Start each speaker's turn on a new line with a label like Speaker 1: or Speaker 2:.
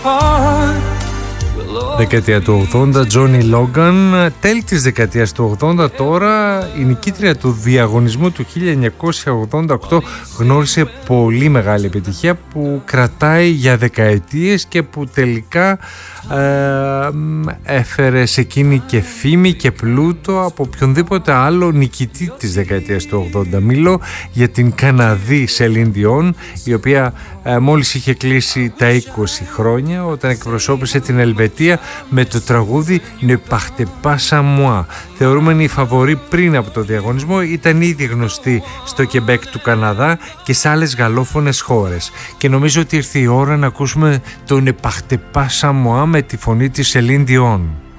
Speaker 1: Δεκαετία του 80, Johnny Logan. Τέλη της δεκαετίας του 80 τώρα, η νικήτρια του διαγωνισμού του 1988 γνώρισε πολύ μεγάλη επιτυχία που κρατάει για δεκαετίες και που τελικά έφερε σε εκείνη και φήμη και πλούτο από οποιονδήποτε άλλο νικητή της δεκαετίας του 80. Μιλώ για την Καναδή Celine Dion, η οποία μόλις είχε κλείσει τα 20 χρόνια όταν εκπροσώπησε την Ελβετία με το τραγούδι Ne partez pas sans moi. Θεωρούμενη η φαβορή πριν από το διαγωνισμό, ήταν ήδη γνωστή στο Κεμπέκ του Καναδά και σε άλλες γαλλόφωνες χώρες. Και νομίζω ότι ήρθε η ώρα να ακούσουμε το Ne partez pas sans moi με τη φωνή της Celine Dion.